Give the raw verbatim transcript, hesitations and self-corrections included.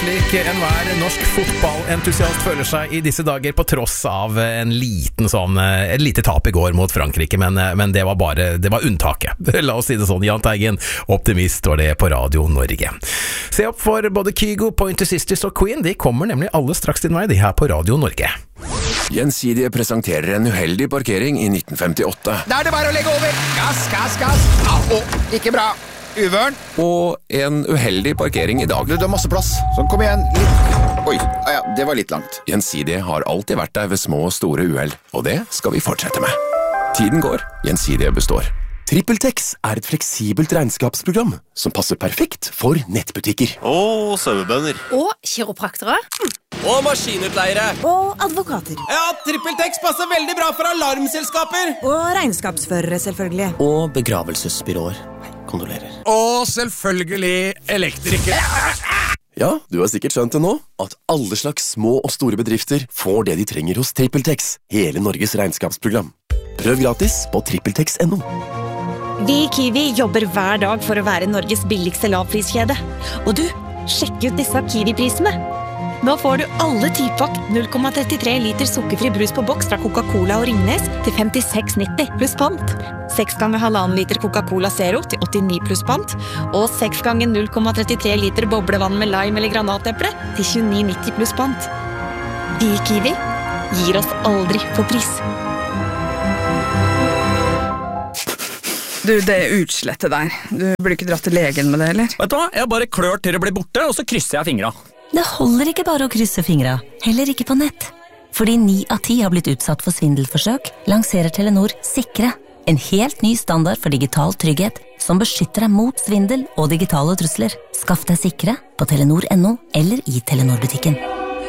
Slik enhver norsk fotballentusiast føler seg i disse dager på tross av en liten sånn, et lite tap i går mot Frankrike, men, men det var bare, det var unntaket. La oss si det sånn, Jahn Teigen, optimist var det på Radio Norge. Se opp for både Kygo, Pointer Sisters og Queen, de kommer nemlig alle straks din vei, de her på Radio Norge. Gjensidige presenterer en uheldig parkering i nitten femtiåtte. Da er det bare å legge over! Gass, gass, gass! Au, ikke bra! Uvørn. Og en uheldig parkering i dag. Du, det er masse plass. Sånn, kom igjen. Litt. Oi, ah, ja, det var litt langt. Gjensidige har alltid vært der ved små og store uheld, og det skal vi fortsette med. Tiden går, Gjensidige består. TrippelTex er et fleksibelt regnskapsprogram som passer perfekt for nettbutikker. Og sauebønder. Og kiropraktere. Og maskinutleiere. Og advokater. Ja, TrippelTex passer veldig bra for alarmselskaper. Og regnskapsførere, selvfølgelig. Og begravelsesbyråer. Kondolerer. Og selvfølgelig elektriker. Ja, du har sikkert skjønt det nå, at alle slags små og store bedrifter får det de trenger hos TrippelTex, hele Norges regnskapsprogram. Prøv gratis på trippeltex punktum no. Vi i Kiwi jobber hver dag for å være Norges billigste lavpriskjede. Og du, sjekk ut disse Kiwi-prisene. Nå får du alle typakk null komma trettitre liter sukkerfri brus på boks fra Coca-Cola og Ringnes til femtiseks nitti pluss pant. seks ganger halvannen liter Coca-Cola Zero til åttini pluss pant. Og seks ganger null komma trettitre liter boblevann med lime eller granateple til tjueni nitti pluss pant. Vi i Kiwi gir oss aldri for pris. Du, det er utslettet der. Du burde ikke dratt til legen med det, eller? Vet du hva? Jeg bare klør til det blir borte, og så krysser jeg fingra. Det holder ikke bare å krysse fingra, heller ikke på nett. Fordi ni av ti har blitt utsatt for svindelforsøk, lanserer Telenor Sikre. En helt ny standard for digital trygghet, som beskytter deg mot svindel og digitale trusler. Skaff deg Sikre på telenor punktum no eller i Telenor-butikken.